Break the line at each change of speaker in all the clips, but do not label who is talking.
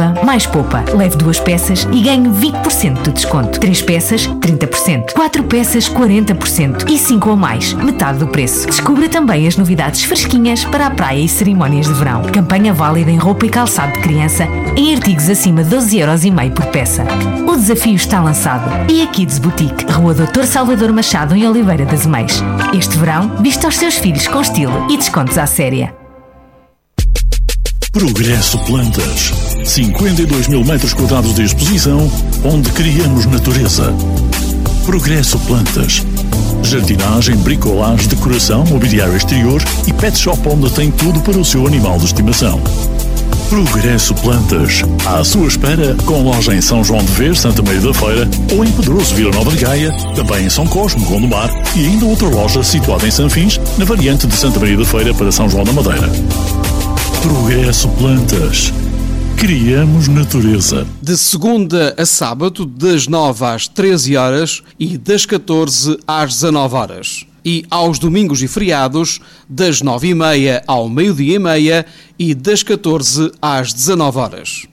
nova, mais poupa. Leve 2 peças e ganhe 20% de desconto. 3 peças, 30%. 4 peças, 40%. E 5 ou mais, metade do preço. Descubra também as novidades fresquinhas para a praia e cerimónias de verão. Campanha válida em roupa e calçado de criança, em artigos acima de 12,5€ por peça. O desafio está lançado. E a Kids Boutique, Rua Dr. Salvador Machado, em Oliveira das Meias. Este verão, vista os seus filhos com estilo e descontos à séria.
Progresso Plantas. 52 mil metros quadrados de exposição, onde criamos natureza. Progresso Plantas. Jardinagem, bricolagem, decoração, mobiliário exterior e pet shop onde tem tudo para o seu animal de estimação. Progresso Plantas. À sua espera, com loja em São João de Ver, Santa Maria da Feira, ou em Pedroso, Vila Nova de Gaia, também em São Cosme, Gondomar, e ainda outra loja situada em Sanfins, na variante de Santa Maria da Feira para São João da Madeira. Progresso Plantas. Criamos natureza.
De segunda a sábado, das 9 às 13 horas e das 14 às 19 horas. E aos domingos e feriados, das 9h30 ao meio-dia e meia e das 14 às 19 horas.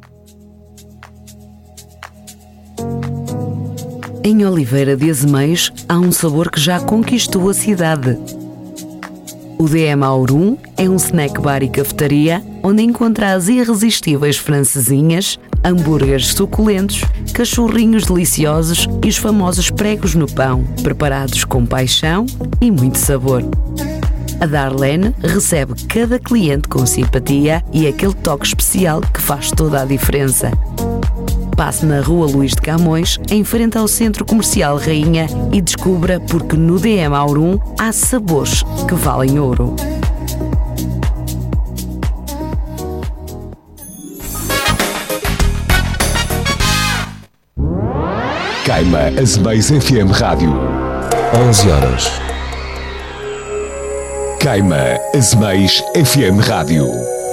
Em Oliveira de Azemeios há um sabor que já conquistou a cidade. O DM Aurum é um snack bar e cafetaria onde encontra as irresistíveis francesinhas, hambúrgueres suculentos, cachorrinhos deliciosos e os famosos pregos no pão, preparados com paixão e muito sabor. A Darlene recebe cada cliente com simpatia e aquele toque especial que faz toda a diferença. Passe na Rua Luís de Camões, em frente ao Centro Comercial Rainha, e descubra porque no DM Aurum há sabores que valem ouro.
Caima Azemeios FM Rádio. 11 horas. Caima Azemeios FM Rádio.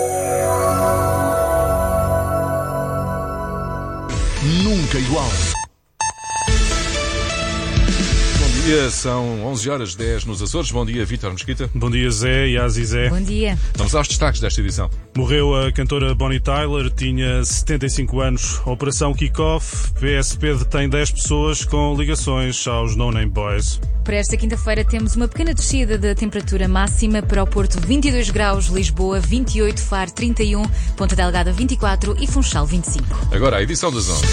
Nunca igual.
Bom dia, são 11 horas 10 nos Açores. Bom dia, Vítor Mesquita.
Bom dia, Zé e Azizé.
Bom dia.
Vamos aos destaques desta edição.
Morreu a cantora Bonnie Tyler, tinha 75 anos. Operação Kick-Off, PSP detém 10 pessoas com ligações aos No Name Boys.
Para esta quinta-feira temos uma pequena descida da temperatura máxima para o Porto 22 graus, Lisboa 28, Faro 31, Ponta Delgada 24 e Funchal 25.
Agora a edição das 11.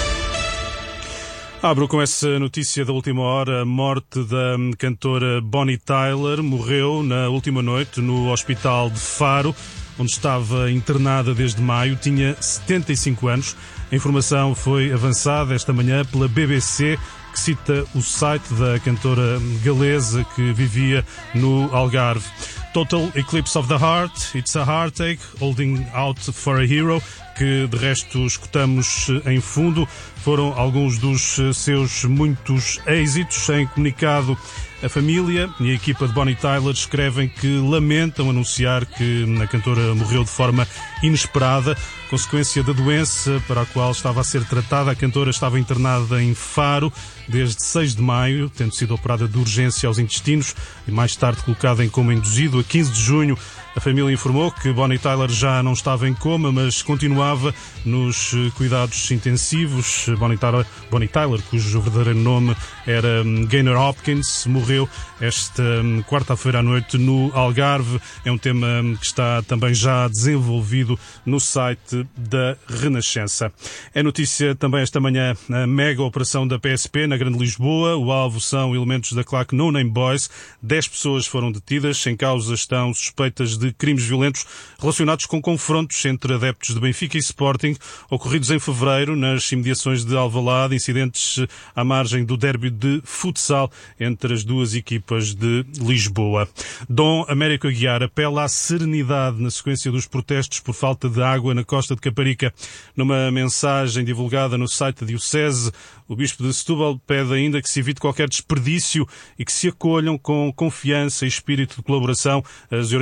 Abro com essa notícia da última hora. A morte da cantora Bonnie Tyler. Morreu na última noite no hospital de Faro, onde estava internada desde maio. Tinha 75 anos. A informação foi avançada esta manhã pela BBC, que cita o site da cantora galesa que vivia no Algarve. Total Eclipse of the Heart, It's a Heartache, Holding Out for a Hero, que de resto escutamos em fundo, foram alguns dos seus muitos êxitos. Em comunicado, a família e a equipa de Bonnie Tyler escrevem que lamentam anunciar que a cantora morreu de forma inesperada, consequência da doença para a qual estava a ser tratada. A cantora estava internada em Faro desde 6 de maio, tendo sido operada de urgência aos intestinos e mais tarde colocada em coma induzido. A 15 de junho, a família informou que Bonnie Tyler já não estava em coma, mas continuava nos cuidados intensivos. Bonnie Tyler, cujo verdadeiro nome era Gaynor Hopkins, morreu esta quarta-feira à noite no Algarve. É um tema que está também já desenvolvido no site da Renascença. É notícia também esta manhã a mega operação da PSP na Grande Lisboa. O alvo são elementos da claque No Name Boys. 10 pessoas foram detidas. Em causa estão suspeitas de crimes violentos relacionados com confrontos entre adeptos de Benfica e Sporting, ocorridos em fevereiro nas imediações de Alvalade, incidentes à margem do derby de futsal entre as duas equipas de Lisboa. Dom Américo Aguiar apela à serenidade na sequência dos protestos por falta de água na costa de Caparica. Numa mensagem divulgada no site da Diocese, o Bispo de Setúbal pede ainda que se evite qualquer desperdício e que se acolham com confiança e espírito de colaboração as orientações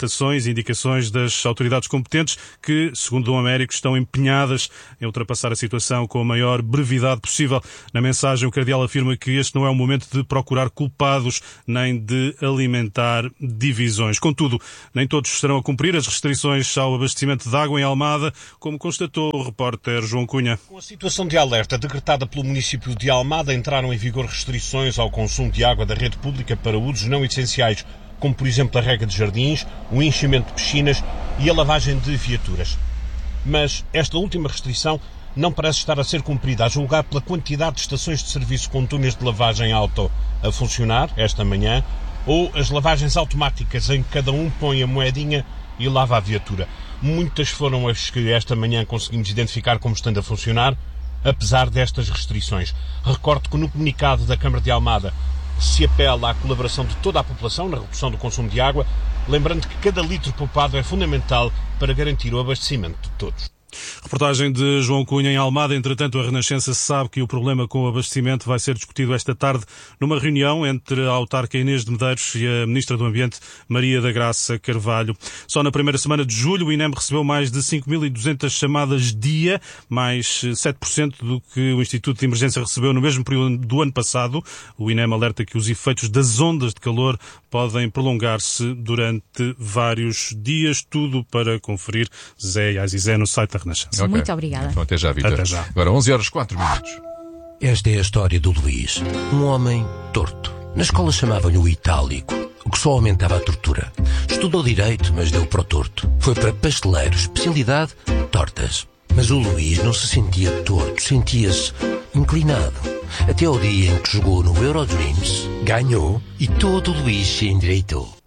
orientações e indicações das autoridades competentes que, segundo Dom Américo, estão empenhadas em ultrapassar a situação com a maior brevidade possível. Na mensagem, o cardeal afirma que este não é o momento de procurar culpados nem de alimentar divisões. Contudo, nem todos estarão a cumprir as restrições ao abastecimento de água em Almada, como constatou o repórter João Cunha.
Com a situação de alerta decretada pelo município de Almada, entraram em vigor restrições ao consumo de água da rede pública para usos não essenciais, como por exemplo a rega de jardins, o enchimento de piscinas e a lavagem de viaturas. Mas esta última restrição não parece estar a ser cumprida, a julgar pela quantidade de estações de serviço com túneis de lavagem auto a funcionar esta manhã, ou as lavagens automáticas em que cada um põe a moedinha e lava a viatura. Muitas foram as que esta manhã conseguimos identificar como estando a funcionar, apesar destas restrições. Recordo que no comunicado da Câmara de Almada se apela à colaboração de toda a população na redução do consumo de água, lembrando que cada litro poupado é fundamental para garantir o abastecimento de todos.
Reportagem de João Cunha em Almada. Entretanto, a Renascença sabe que o problema com o abastecimento vai ser discutido esta tarde numa reunião entre a autarca Inês de Medeiros e a Ministra do Ambiente, Maria da Graça Carvalho. Só na primeira semana de julho, o INEM recebeu mais de 5.200 chamadas dia, mais 7% do que o Instituto de Emergência recebeu no mesmo período do ano passado. O INEM alerta que os efeitos das ondas de calor podem prolongar-se durante vários dias. Tudo para conferir, Zé Azizé, no site da Renascença.
Okay. Muito obrigada.
Então, até já, Vítor.
Até já.
Agora, 11h04.
Esta é a história do Luís, um homem torto. Na escola chamavam-lhe o Itálico, o que só aumentava a tortura. Estudou Direito, mas deu para o torto. Foi para pasteleiro, especialidade, tortas. Mas o Luís não se sentia torto, sentia-se inclinado. Até ao dia em que jogou no Eurodreams, ganhou e todo o Luís se endireitou.